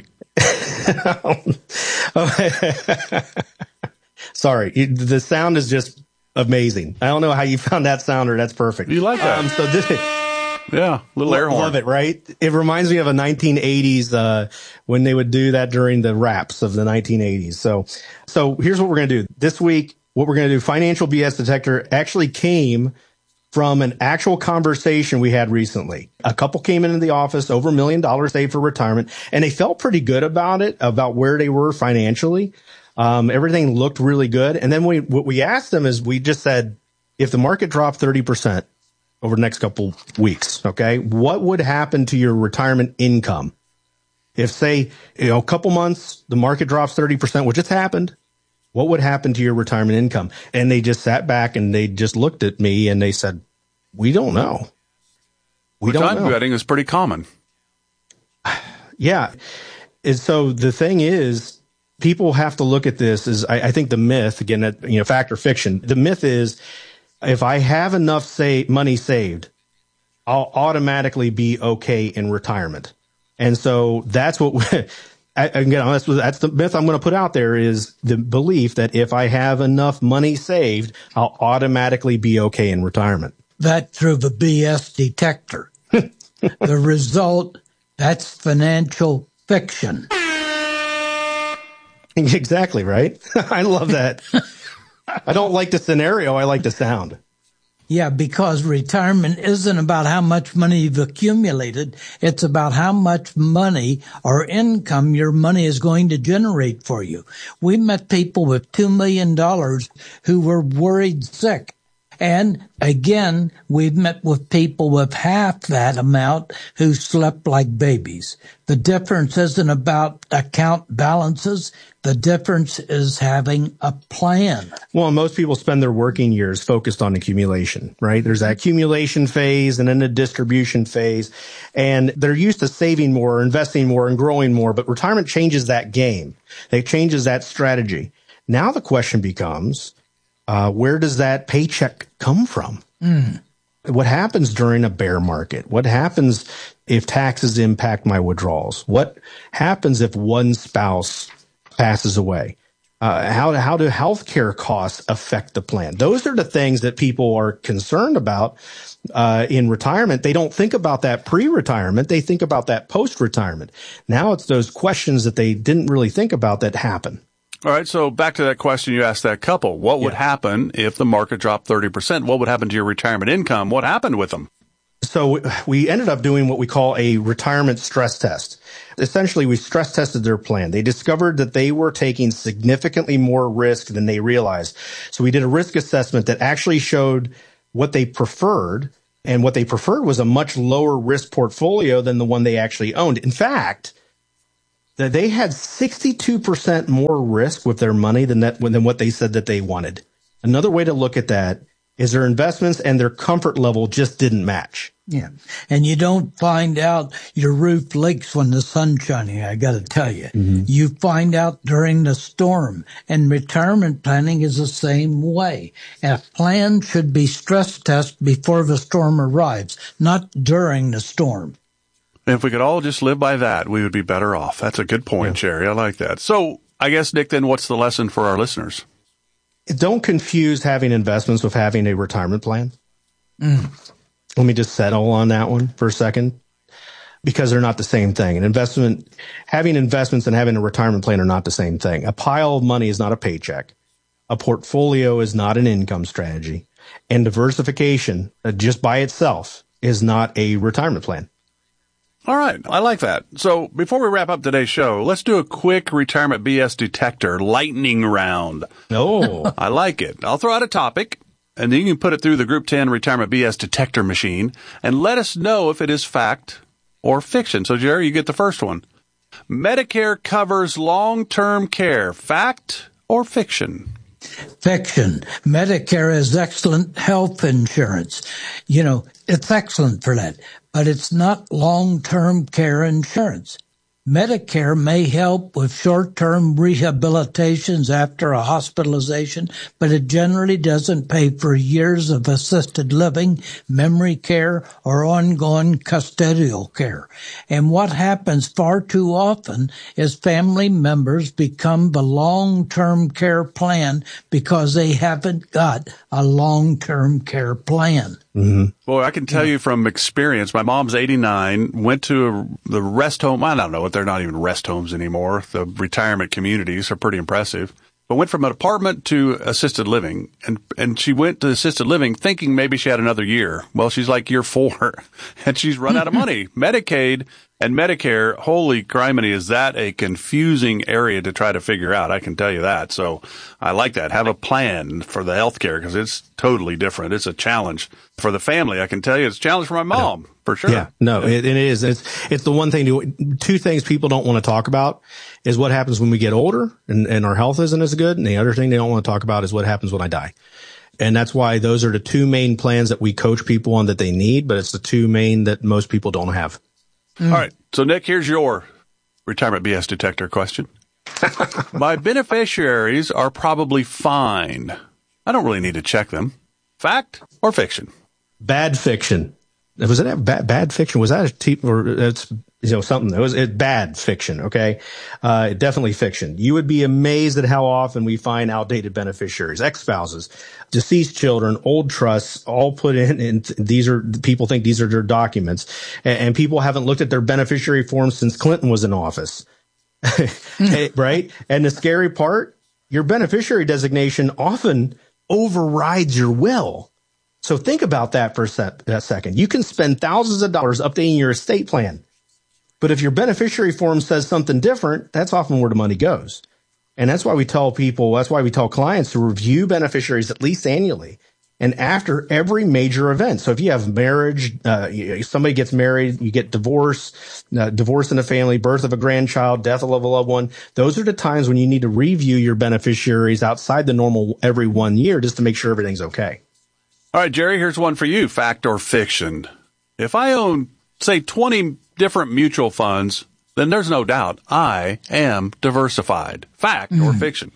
Sorry, the sound is just amazing. I don't know how you found that sounder. That's perfect. You like that? Um, so this, yeah, little air horn. Love it, right? It reminds me of a nineteen eighties uh when they would do that during the raps of the nineteen eighties. So, so here's what we're going to do this week. What we're going to do, financial B S detector, actually came from an actual conversation we had recently. A couple came into the office, over a million dollars saved for retirement, and they felt pretty good about it, about where they were financially. Um, everything looked really good. And then we, what we asked them is we just said, if the market dropped thirty percent over the next couple weeks, okay, what would happen to your retirement income? If, say, you know, a couple months, the market drops thirty percent, which has happened, what would happen to your retirement income? And they just sat back and they just looked at me and they said, we don't know. We don't know. Retirement betting is pretty common. Yeah. And so the thing is, people have to look at this as, I, I think the myth, again, that, you know, fact or fiction, the myth is if I have enough say, money saved, I'll automatically be okay in retirement. And so that's what, we, again, that's, that's the myth I'm going to put out there, is the belief that if I have enough money saved, I'll automatically be okay in retirement. That through the B S detector. The result, that's financial fiction. Exactly, right? I love that. I don't like the scenario. I like the sound. Yeah, because retirement isn't about how much money you've accumulated. It's about how much money or income your money is going to generate for you. We met people with two million dollars who were worried sick. And again, we've met with people with half that amount who slept like babies. The difference isn't about account balances. The difference is having a plan. Well, most people spend their working years focused on accumulation, right? There's that accumulation phase and then the distribution phase. And they're used to saving more, investing more, and growing more. But retirement changes that game. It changes that strategy. Now the question becomes, Uh, where does that paycheck come from? Mm. What happens during a bear market? What happens if taxes impact my withdrawals? What happens if one spouse passes away? Uh, how, how do healthcare costs affect the plan? Those are the things that people are concerned about uh, in retirement. They don't think about that pre-retirement. They think about that post-retirement. Now it's those questions that they didn't really think about that happen. All right, so back to that question you asked that couple. What would yeah. happen if the market dropped thirty percent? What would happen to your retirement income? What happened with them? So we ended up doing what we call a retirement stress test. Essentially, we stress tested their plan. They discovered that they were taking significantly more risk than they realized. So we did a risk assessment that actually showed what they preferred, and what they preferred was a much lower risk portfolio than the one they actually owned. In fact, that they had sixty-two percent more risk with their money than that, than what they said that they wanted. Another way to look at that is their investments and their comfort level just didn't match. Yeah. And you don't find out your roof leaks when the sun's shining, I got to tell you. Mm-hmm. You find out during the storm. And retirement planning is the same way. A plan should be stress tested before the storm arrives, not during the storm. If we could all just live by that, we would be better off. That's a good point, yeah. Jerry. I like that. So I guess, Nick, then what's the lesson for our listeners? Don't confuse having investments with having a retirement plan. Mm. Let me just settle on that one for a second, because they're not the same thing. An investment, having investments and having a retirement plan are not the same thing. A pile of money is not a paycheck. A portfolio is not an income strategy. And diversification, uh, just by itself, is not a retirement plan. All right. I like that. So before we wrap up today's show, let's do a quick retirement B S detector lightning round. Oh, I like it. I'll throw out a topic, and then you can put it through the Group ten retirement B S detector machine and let us know if it is fact or fiction. So, Jerry, you get the first one. Medicare covers long-term care. Fact or fiction? Fiction. Medicare is excellent health insurance. You know, it's excellent for that. But it's not long-term care insurance. Medicare may help with short-term rehabilitations after a hospitalization, but it generally doesn't pay for years of assisted living, memory care, or ongoing custodial care. And what happens far too often is family members become the long-term care plan because they haven't got a long-term care plan. Mm-hmm. Boy, I can tell you from experience, my mom's eighty-nine, went to a, the rest home. I don't know what, they're not even rest homes anymore. The retirement communities are pretty impressive. But went from an apartment to assisted living, and, and she went to assisted living thinking maybe she had another year. Well, she's like year four, and she's run out of money. Medicaid and Medicare, holy criminy, is that a confusing area to try to figure out? I can tell you that. So I like that. Have a plan for the healthcare because it's totally different. It's a challenge for the family. I can tell you it's a challenge for my mom, no. for sure. Yeah, no, it, it is. It's, it's the one thing, to, two things people don't want to talk about is what happens when we get older and, and our health isn't as good. And the other thing they don't want to talk about is what happens when I die. And that's why those are the two main plans that we coach people on that they need, but it's the two main that most people don't have. Mm. All right. So, Nick, here's your retirement B S detector question. My beneficiaries are probably fine. I don't really need to check them. Fact or fiction? Bad fiction. Was it bad, bad fiction? Was that a t- or it's you know something? It was it bad fiction. Okay, uh, definitely fiction. You would be amazed at how often we find outdated beneficiaries, ex-spouses, deceased children, old trusts, all put in. And these are people think these are their documents, and, and people haven't looked at their beneficiary forms since Clinton was in office, right? And the scary part, your beneficiary designation often overrides your will. So think about that for a, sec- a second. You can spend thousands of dollars updating your estate plan. But if your beneficiary form says something different, that's often where the money goes. And that's why we tell people, that's why we tell clients to review beneficiaries at least annually and after every major event. So if you have marriage, uh, somebody gets married, you get divorce, uh, divorce in a family, birth of a grandchild, death of a loved one, those are the times when you need to review your beneficiaries outside the normal every one year just to make sure everything's okay. All right, Jerry, here's one for you, fact or fiction. If I own, say, twenty different mutual funds, then there's no doubt I am diversified. Fact mm. or fiction?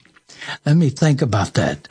Let me think about that.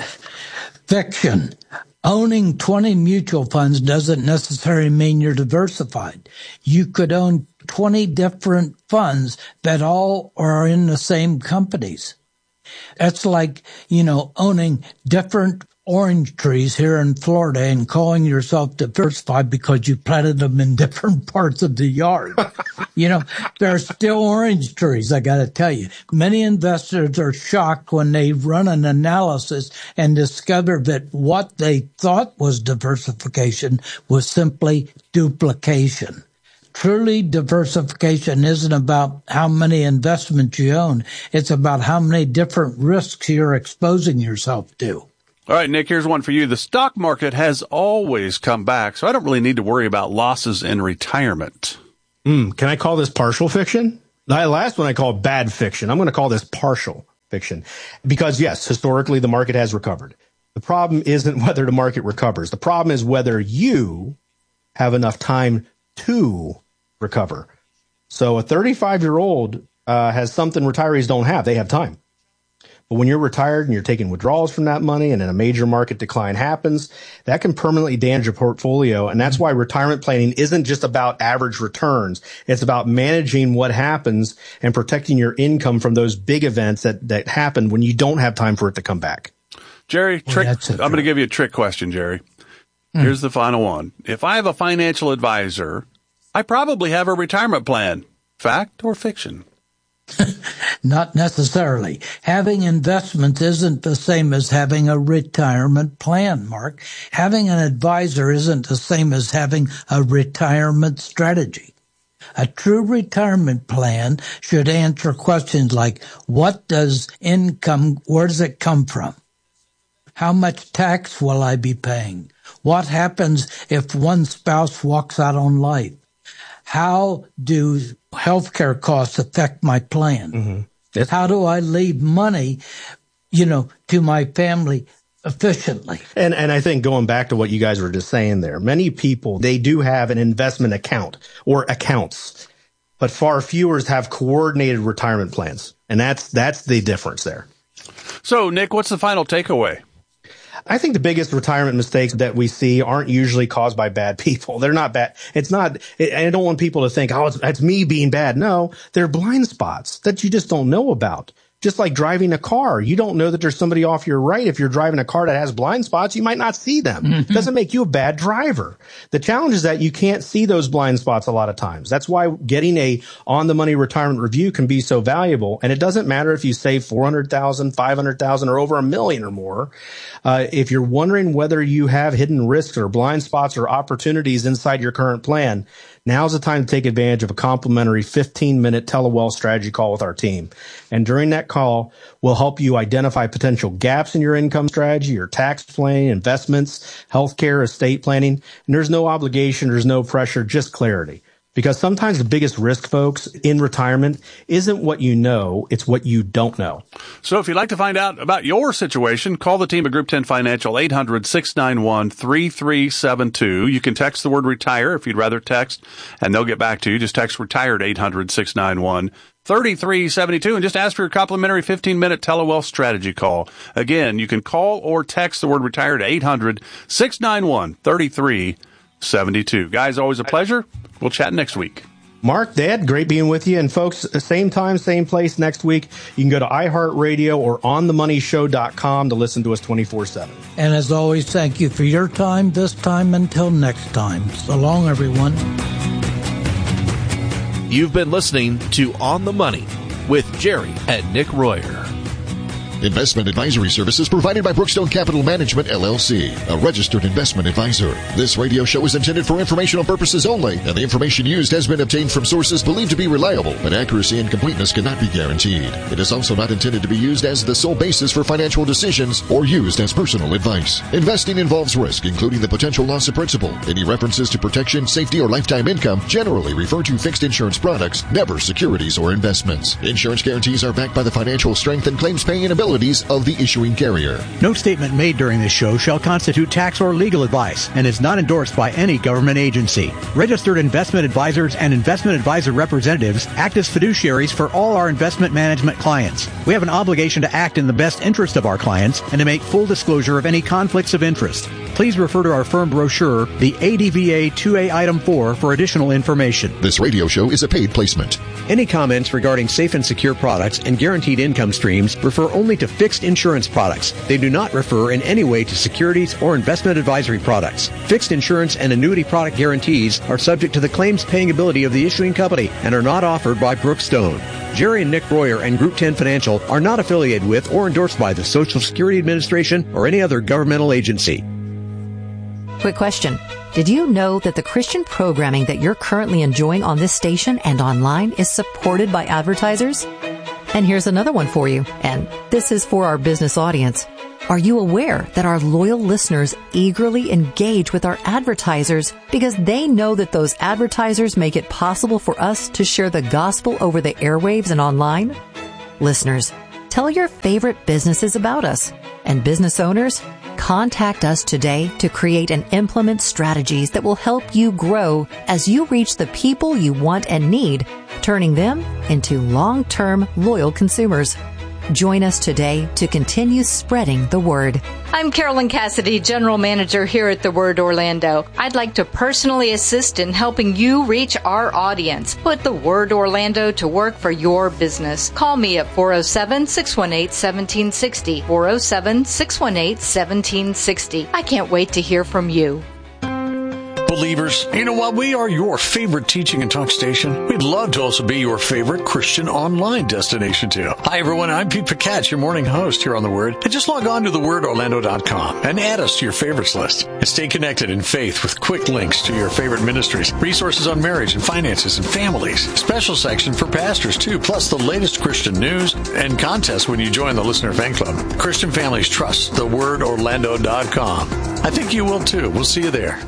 Fiction. Owning twenty mutual funds doesn't necessarily mean you're diversified. You could own twenty different funds that all are in the same companies. That's like, you know, owning different orange trees here in Florida and calling yourself diversified because you planted them in different parts of the yard. You know, there are still orange trees, I got to tell you. Many investors are shocked when they run an analysis and discover that what they thought was diversification was simply duplication. Truly, diversification isn't about how many investments you own. It's about how many different risks you're exposing yourself to. All right, Nick, here's one for you. The stock market has always come back, so I don't really need to worry about losses in retirement. Mm, can I call this partial fiction? The last one I called bad fiction. I'm going to call this partial fiction because, yes, historically, the market has recovered. The problem isn't whether the market recovers. The problem is whether you have enough time to recover. So a thirty-five-year-old uh, has something retirees don't have. They have time. But when you're retired and you're taking withdrawals from that money and then a major market decline happens, that can permanently damage your portfolio. And that's why retirement planning isn't just about average returns. It's about managing what happens and protecting your income from those big events that, that happen when you don't have time for it to come back. Jerry, trick, well, I'm going to give you a trick question, Jerry. Mm. Here's the final one. If I have a financial advisor, I probably have a retirement plan. Fact or fiction? Not necessarily. Having investments isn't the same as having a retirement plan, Mark. Having an advisor isn't the same as having a retirement strategy. A true retirement plan should answer questions like, what does income, where does it come from? How much tax will I be paying? What happens if one spouse walks out on life? How do healthcare costs affect my plan? Mm-hmm. How do I leave money, you know, to my family efficiently? And and I think going back to what you guys were just saying there, many people, they do have an investment account or accounts, but far fewer have coordinated retirement plans. And that's that's the difference there. So, Nick, what's the final takeaway? I think the biggest retirement mistakes that we see aren't usually caused by bad people. They're not bad. It's not, I don't want people to think, oh, it's, it's me being bad. No, they're blind spots that you just don't know about. Just like driving a car. You don't know that there's somebody off your right. If you're driving a car that has blind spots, you might not see them. Mm-hmm. It doesn't make you a bad driver. The challenge is that you can't see those blind spots a lot of times. That's why getting a on-the-money retirement review can be so valuable. And it doesn't matter if you save four hundred thousand dollars, five hundred thousand dollars, or over a million or more. Uh, if you're wondering whether you have hidden risks or blind spots or opportunities inside your current plan, now's the time to take advantage of a complimentary fifteen-minute TeleWealth strategy call with our team. And during that call, we'll help you identify potential gaps in your income strategy, your tax planning, investments, healthcare, estate planning. And there's no obligation, there's no pressure, just clarity. Because sometimes the biggest risk, folks, in retirement isn't what you know, it's what you don't know. So if you'd like to find out about your situation, call the team at Group ten Financial, eight hundred, six nine one, three three seven two. You can text the word retire if you'd rather text, and they'll get back to you. Just text retired, eight hundred, six nine one, three three seven two, and just ask for your complimentary fifteen-minute TeleWealth strategy call. Again, you can call or text the word retire to eight hundred, six nine one, three three seven two. Guys, always a pleasure. We'll chat next week. Mark, Dad, great being with you. And folks, same time, same place next week. You can go to iHeartRadio or on the money show dot com to listen to us twenty-four seven. And as always, thank you for your time this time. Until next time. So long, everyone. You've been listening to On the Money with Jerry and Nick Royer. Investment advisory services provided by Brookstone Capital Management, L L C, a registered investment advisor. This radio show is intended for informational purposes only, and the information used has been obtained from sources believed to be reliable, but accuracy and completeness cannot be guaranteed. It is also not intended to be used as the sole basis for financial decisions or used as personal advice. Investing involves risk, including the potential loss of principal. Any references to protection, safety, or lifetime income generally refer to fixed insurance products, never securities or investments. Insurance guarantees are backed by the financial strength and claims-paying abilities of the issuing carrier. No statement made during this show shall constitute tax or legal advice and is not endorsed by any government agency. Registered investment advisors and investment advisor representatives act as fiduciaries for all our investment management clients. We have an obligation to act in the best interest of our clients and to make full disclosure of any conflicts of interest. Please refer to our firm brochure, the A D V A two A Item four, for additional information. This radio show is a paid placement. Any comments regarding safe and secure products and guaranteed income streams refer only to fixed insurance products. They do not refer in any way to securities or investment advisory products. Fixed insurance and annuity product guarantees are subject to the claims paying ability of the issuing company and are not offered by Brookstone. Jerry and Nick Royer and Group ten Financial are not affiliated with or endorsed by the Social Security Administration or any other governmental agency. Quick question. Did you know that the Christian programming that you're currently enjoying on this station and online is supported by advertisers? And here's another one for you, and this is for our business audience. Are you aware that our loyal listeners eagerly engage with our advertisers because they know that those advertisers make it possible for us to share the gospel over the airwaves and online? Listeners, tell your favorite businesses about us. And business owners, contact us today to create and implement strategies that will help you grow as you reach the people you want and need, turning them into long-term loyal consumers. Join us today to continue spreading the word. I'm Carolyn Cassidy, General Manager here at The Word Orlando. I'd like to personally assist in helping you reach our audience. Put The Word Orlando to work for your business. Call me at four oh seven, six one eight, one seven six oh, four oh seven, six one eight, one seven six oh. I can't wait to hear from you. Believers, you know what? We are your favorite teaching and talk station. We'd love to also be your favorite Christian online destination too. Hi everyone, I'm Pete Picatch, your morning host here on The Word. And just log on to the word orlando dot com and add us to your favorites list. And stay connected in faith with quick links to your favorite ministries, resources on marriage and finances and families, special section for pastors too, plus the latest Christian news and contests when you join the Listener Fan Club. Christian families trust the word orlando dot com. I think you will too. We'll see you there.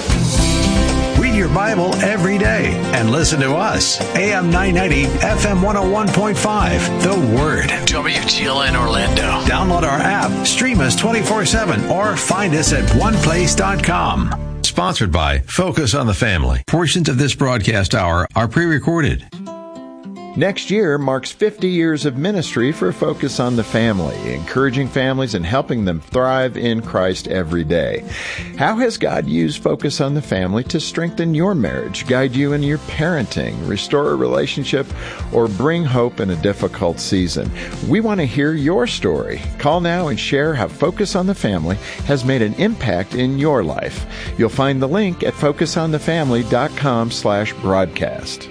Read your Bible every day and listen to us. A M nine ninety, F M one oh one point five. The Word. W T L N Orlando. Download our app, stream us twenty-four seven, or find us at one place dot com. Sponsored by Focus on the Family. Portions of this broadcast hour are pre-recorded. Next year marks fifty years of ministry for Focus on the Family, encouraging families and helping them thrive in Christ every day. How has God used Focus on the Family to strengthen your marriage, guide you in your parenting, restore a relationship, or bring hope in a difficult season? We want to hear your story. Call now and share how Focus on the Family has made an impact in your life. You'll find the link at focus on the family dot com slash broadcast.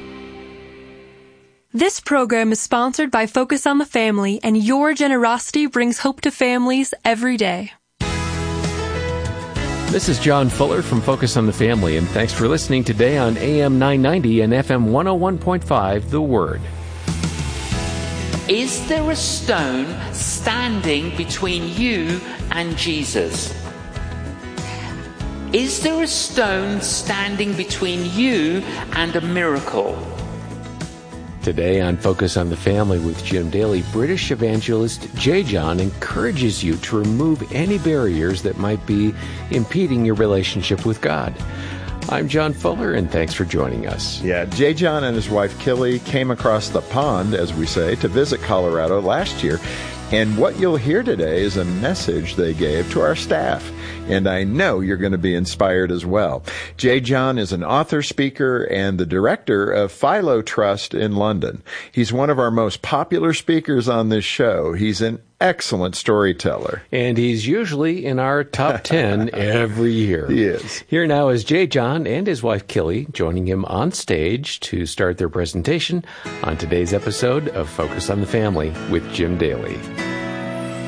This program is sponsored by Focus on the Family, and your generosity brings hope to families every day. This is John Fuller from Focus on the Family, and thanks for listening today on A M nine ninety and F M one oh one point five, The Word. Is there a stone standing between you and Jesus? Is there a stone standing between you and a miracle? Today on Focus on the Family with Jim Daly, British evangelist J. John encourages you to remove any barriers that might be impeding your relationship with God. I'm John Fuller, and thanks for joining us. Yeah, J. John and his wife Killy came across the pond, as we say, to visit Colorado last year. And what you'll hear today is a message they gave to our staff. And I know you're going to be inspired as well. J. John is an author, speaker, and the director of Philo Trust in London. He's one of our most popular speakers on this show. He's an excellent storyteller. And he's usually in our top ten every year. He is. Here now is J. John and his wife Killy joining him on stage to start their presentation on today's episode of Focus on the Family with Jim Daly.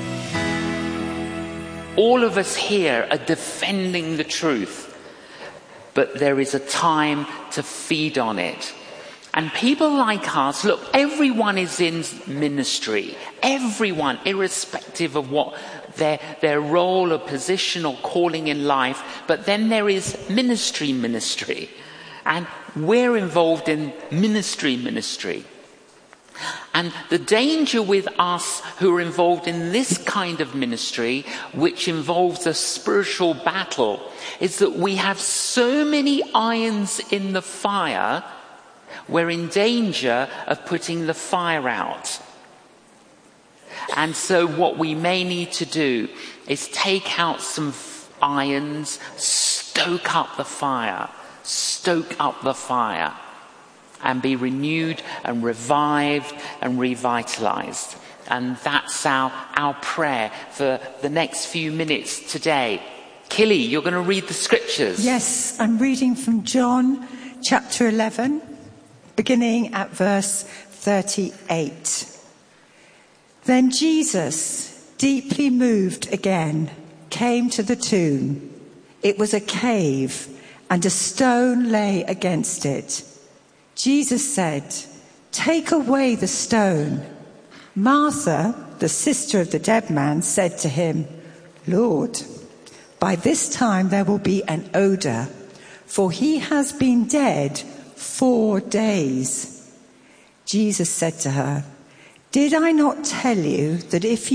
all of us here are defending the truth, but there is a time to feed on it. And people like us, look, everyone is in ministry. Everyone, irrespective of what their, their role or position or calling in life. But then there is ministry ministry. And we're involved in ministry ministry. And the danger with us who are involved in this kind of ministry, which involves a spiritual battle, is that we have so many irons in the fire, we're in danger of putting the fire out. And so what we may need to do is take out some irons, stoke up the fire, stoke up the fire, and be renewed and revived and revitalized. And that's our, our prayer for the next few minutes today. Killy, you're going to read the scriptures. Yes, I'm reading from John chapter eleven, beginning at verse thirty-eight. Then Jesus, deeply moved again, came to the tomb. It was a cave, and a stone lay against it. Jesus said, "Take away the stone." Martha, the sister of the dead man, said to him, "Lord, by this time there will be an odor, for he has been dead four days." Jesus said to her, "Did I not tell you that if you